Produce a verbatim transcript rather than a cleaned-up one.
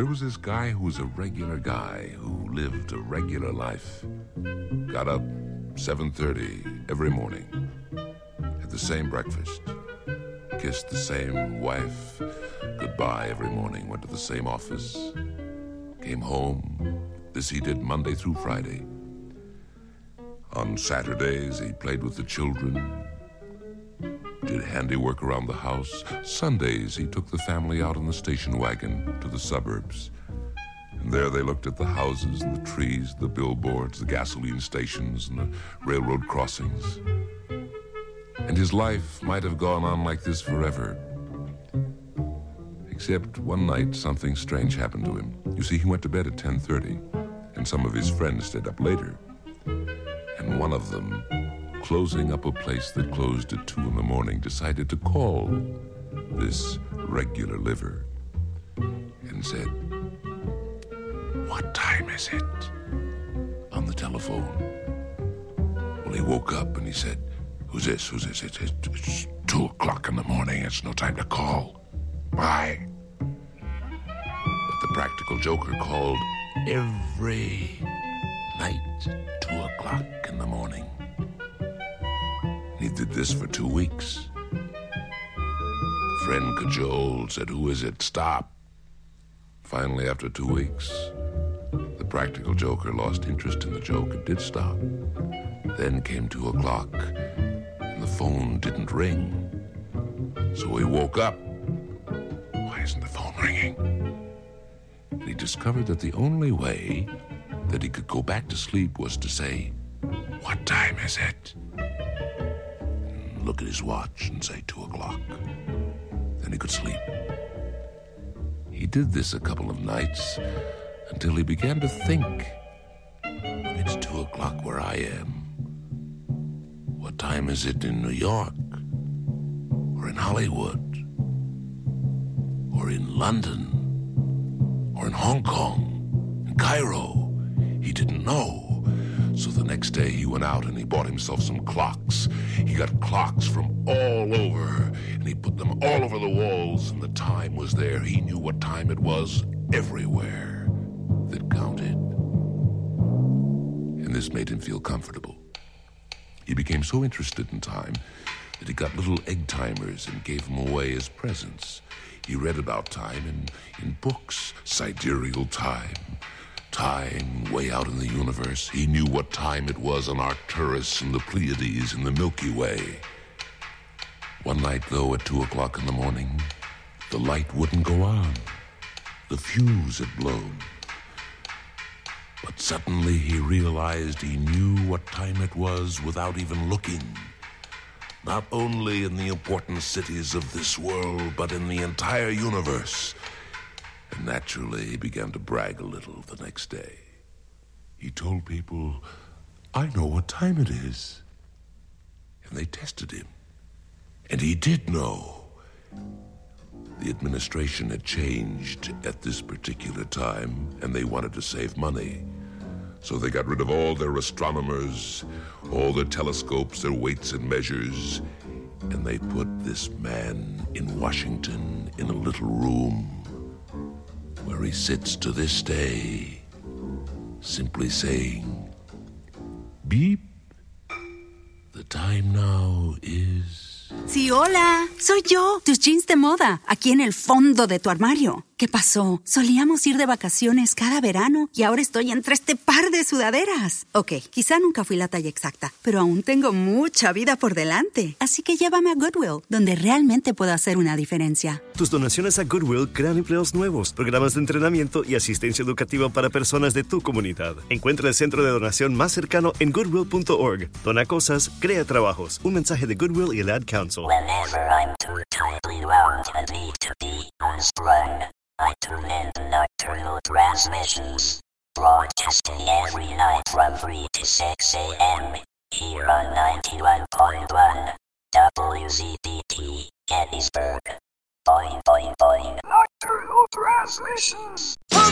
there was this guy who was a regular guy who lived a regular life. Got up seven thirty every morning, had the same breakfast, kissed the same wife goodbye every morning, went to the same office, came home. This he did Monday through Friday. On Saturdays, he played with the children, did handiwork around the house. Sundays, he took the family out in the station wagon to the suburbs. And there they looked at the houses and the trees, the billboards, the gasoline stations, and the railroad crossings. And his life might have gone on like this forever. Except one night, something strange happened to him. You see, he went to bed at ten thirty, and some of his friends stayed up later. And one of them, closing up a place that closed at two in the morning, decided to call this regular liver and said, "What time is it?" on the telephone. Well, he woke up and he said, "Who's this? Who's this? It's, it's, it's two o'clock in the morning. It's no time to call. Bye." But the practical joker called every night, two o'clock in the morning. He did this for two weeks. The friend cajoled, said, "Who is it? Stop." Finally, after two weeks, the practical joker lost interest in the joke and did stop. Then came two o'clock, and the phone didn't ring. So he woke up. Why isn't the phone ringing? And he discovered that the only way that he could go back to sleep was to say, "What time is it?" And look at his watch and say two o'clock. Then he could sleep. He did this a couple of nights until he began to think, "It's two o'clock where I am. What time is it in New York? Or in Hollywood? Or in London? Or in Hong Kong? In Cairo?" He didn't know. So the next day he went out and he bought himself some clocks. He got clocks from all over, and he put them all over the walls, and the time was there. He knew what time it was everywhere that counted. And this made him feel comfortable. He became so interested in time that he got little egg timers and gave them away as presents. He read about time in, in books, sidereal time, time way out in the universe. He knew what time it was on Arcturus and the Pleiades and the Milky Way. One night, though, at two o'clock in the morning, the light wouldn't go on. The fuse had blown. But suddenly he realized he knew what time it was without even looking. Not only in the important cities of this world, but in the entire universe. And naturally, he began to brag a little the next day. He told people, "I know what time it is." And they tested him. And he did know. The administration had changed at this particular time, and they wanted to save money. So they got rid of all their astronomers, all their telescopes, their weights and measures, and they put this man in Washington in a little room where he sits to this day, simply saying, "Beep, the time now is..." Sí, hola, soy yo, tus jeans de moda, aquí en el fondo de tu armario. ¿Qué pasó? Solíamos ir de vacaciones cada verano y ahora estoy entre este par de sudaderas. Ok, quizá nunca fui la talla exacta, pero aún tengo mucha vida por delante. Así que llévame a Goodwill, donde realmente puedo hacer una diferencia. Tus donaciones a Goodwill crean empleos nuevos, programas de entrenamiento y asistencia educativa para personas de tu comunidad. Encuentra el centro de donación más cercano en goodwill punto org. Dona cosas, crea trabajos. Un mensaje de Goodwill y el Ad Council. Whenever I'm too tightly wound and need to be unstrung, I tune in to Nocturnal Transmissions, broadcasting every night from three to six a.m. here on ninety-one point one W Z B T, Gettysburg. Boing, boing, boing. Nocturnal Transmissions.